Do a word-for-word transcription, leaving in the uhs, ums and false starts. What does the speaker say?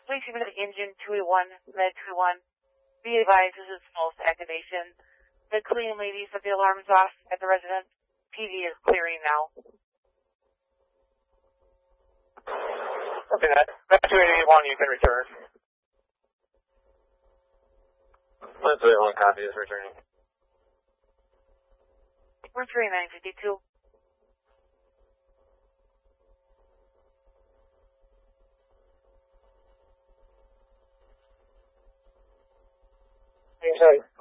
Please submit the engine two eighty-one, med two eighty-one. Be advised this is false activation. The clean lady set the alarms off at the residence. P D is clearing now. Okay, that, that two eighty-one you can return. Let's wait one copy is returning. We're thirty-nine fifty-two. Sorry.